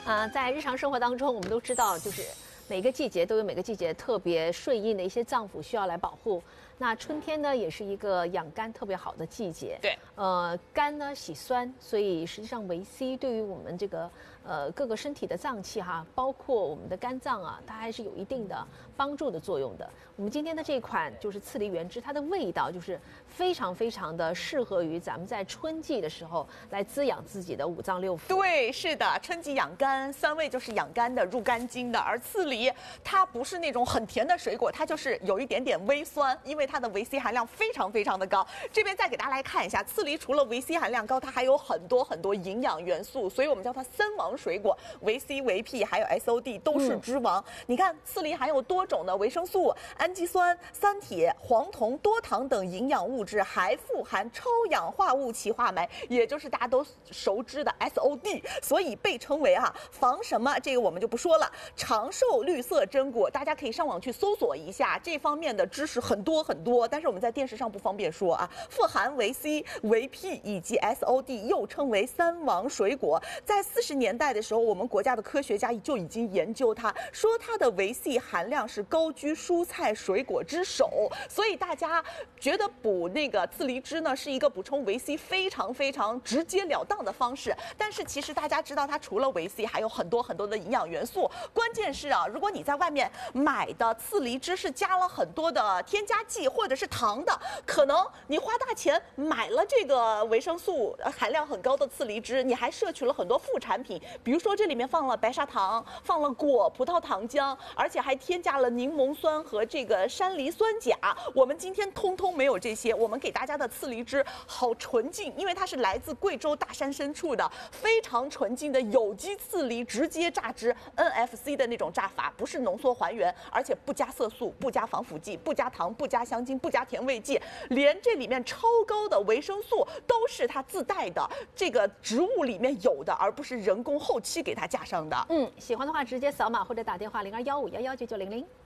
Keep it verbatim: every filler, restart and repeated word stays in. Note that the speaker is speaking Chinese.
呃，在日常生活当中，我们都知道，就是每个季节都有每个季节特别顺应的一些脏腑需要来保护。那春天呢，也是一个养肝特别好的季节。 对， 呃，肝呢喜酸，所以实际上维 C 对于我们这个呃各个身体的脏器哈，包括我们的肝脏啊，它还是有一定的帮助的作用的。我们今天的这款就是刺梨原汁，它的味道就是非常非常的适合于咱们在春季的时候来滋养自己的五脏六腑。 对，是的，春季养肝，酸味就是养肝的、入肝经的。而刺梨它不是那种很甜的水果，它就是有一点点微酸，因为它的维 C 含量非常非常的高。这边再给大家来看一下，刺梨除了维 C 含量高，它还有很多很多营养元素，所以我们叫它三王水果，维 C、维 P 还有 S O D 都是之王。嗯、你看，刺梨含有多种的维生素、氨基酸、三铁、黄酮、多糖等营养物质，还富含超氧化物歧化酶，也就是大家都熟知的 S O D， 所以被称为啊防什么这个我们就不说了，长寿绿色榛果，大家可以上网去搜索一下这方面的知识很多很多，但是我们在电视上不方便说啊。富含维 C、维 P 以及 S O D， 又称为三王水果。在四十年代的时候，我们国家的科学家就已经研究它，说它的维 C 含量是高居蔬菜水果之首，所以大家觉得补那个刺梨汁呢是一个补充维 C 非常非常直截了当的方式。但是其实大家知道，它除了维 C， 还有很多很多的营养元素。关键是啊，如果你在外面买的刺梨汁是加了很多的添加剂或者是糖的，可能你花大钱买了这个维生素含量很高的刺梨汁，你还摄取了很多副产品，比如说这里面放了白砂糖，放了果葡萄糖浆，而且还添加了柠檬酸和这个山梨酸钾。我们今天通通没有这些，我们给大家的刺梨汁好纯净，因为它是来自贵州大山深处的非常纯净的有机刺梨直接榨汁 N F C 的那种榨法，不是浓缩还原，而且不加色素，不加防腐剂，不加糖，不加香精，不加甜味剂，连这里面超高的维生素都是它自带的，这个植物里面有的，而不是人工后期给它加上的。 嗯，喜欢的话直接扫码或者打电话零二幺五幺幺九九零零。